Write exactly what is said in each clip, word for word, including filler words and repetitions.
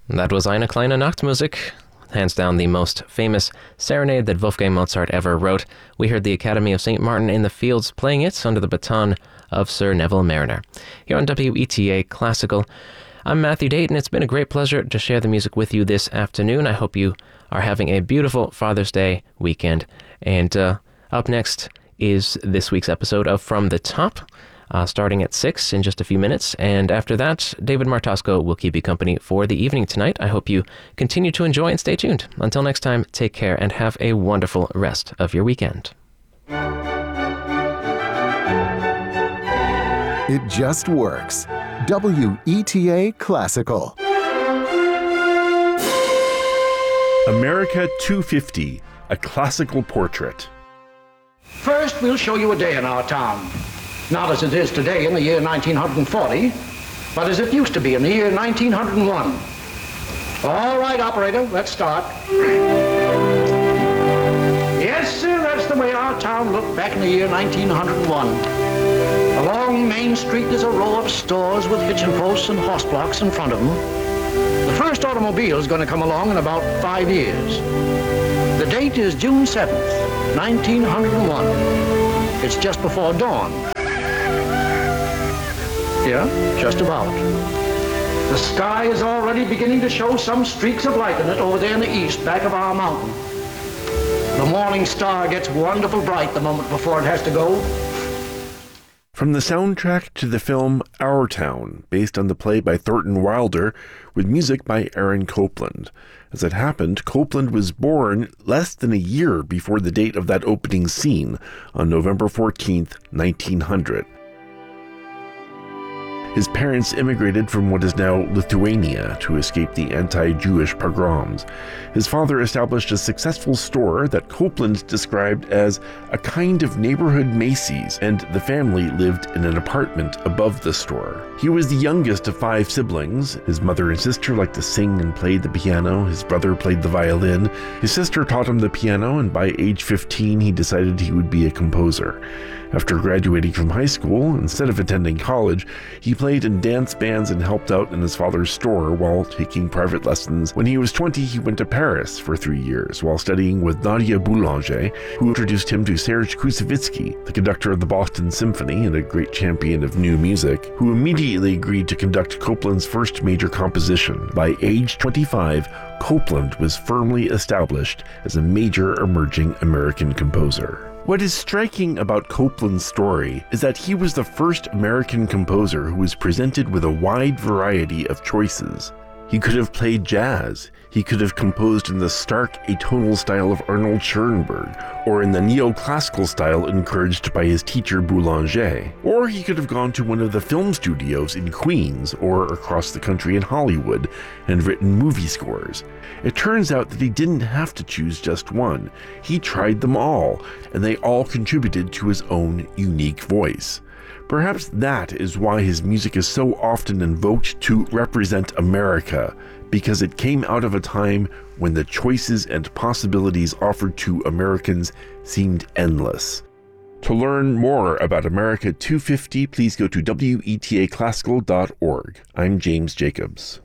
That was Eine kleine Nachtmusik, hands down the most famous serenade that Wolfgang Mozart ever wrote. We heard the Academy of Saint Martin in the Fields playing it under the baton of Sir Neville Marriner. Here on W E T A Classical, I'm Matthew Dayton. It's been a great pleasure to share the music with you this afternoon. I hope you are having a beautiful Father's Day weekend. And uh, up next is this week's episode of From the Top, Uh, starting at six in just a few minutes. And after that, David Martosco will keep you company for the evening tonight. I hope you continue to enjoy and stay tuned. Until next time, take care and have a wonderful rest of your weekend. It just works. W E T A Classical. America two fifty, a classical portrait. First, we'll show you a day in our town. Not as it is today in the year nineteen forty, but as it used to be in the year nineteen oh one. All right, operator, let's start. Yes, sir, that's the way our town looked back in the year nineteen oh one. Along Main Street, there's a row of stores with hitching posts and horse blocks in front of them. The first automobile is going to come along in about five years. The date is June seventh, nineteen oh one. It's just before dawn. Yeah, just about. The sky is already beginning to show some streaks of light in it over there in the east, back of our mountain. The morning star gets wonderful bright the moment before it has to go. From the soundtrack to the film Our Town, based on the play by Thornton Wilder, with music by Aaron Copland. As it happened, Copland was born less than a year before the date of that opening scene, on November fourteenth, nineteen hundred. His parents immigrated from what is now Lithuania to escape the anti-Jewish pogroms. His father established a successful store that Copland described as a kind of neighborhood Macy's, and the family lived in an apartment above the store. He was the youngest of five siblings. His mother and sister liked to sing and played the piano. His brother played the violin. His sister taught him the piano, and by age fifteen, he decided he would be a composer. After graduating from high school, instead of attending college, he played in dance bands and helped out in his father's store while taking private lessons. When he was twenty, he went to Paris for three years while studying with Nadia Boulanger, who introduced him to Serge Koussevitzky, the conductor of the Boston Symphony and a great champion of new music, who immediately agreed to conduct Copland's first major composition. By age twenty-five, Copland was firmly established as a major emerging American composer. What is striking about Copland's story is that he was the first American composer who was presented with a wide variety of choices. He could have played jazz, he could have composed in the stark atonal style of Arnold Schoenberg, or in the neoclassical style encouraged by his teacher Boulanger, or he could have gone to one of the film studios in Queens or across the country in Hollywood and written movie scores. It turns out that he didn't have to choose just one. He tried them all, and they all contributed to his own unique voice. Perhaps that is why his music is so often invoked to represent America, because it came out of a time when the choices and possibilities offered to Americans seemed endless. To learn more about America two fifty, please go to W E T A classical dot org. I'm James Jacobs.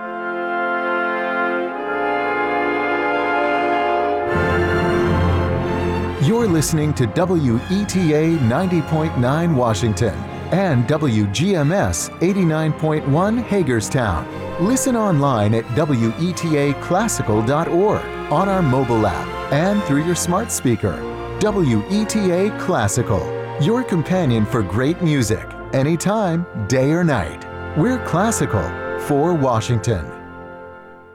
You're listening to W E T A ninety point nine Washington and W G M S eighty-nine point one Hagerstown. Listen online at W E T A classical dot org, on our mobile app, and through your smart speaker. W E T A Classical, your companion for great music, anytime, day or night. We're classical for Washington.